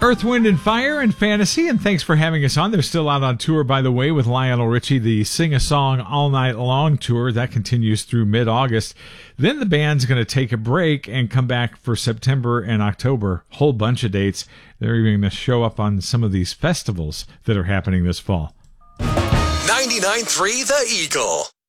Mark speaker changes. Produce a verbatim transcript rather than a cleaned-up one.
Speaker 1: Earth, Wind, and Fire and Fantasy, and thanks for having us on. They're still out on tour, by the way, with Lionel Richie, the Sing a Song All Night Long tour. That continues through mid-August. Then the band's going to take a break and come back for September and October. Whole bunch of dates. They're even going to show up on some of these festivals that are happening this fall.
Speaker 2: ninety-nine point three The Eagle.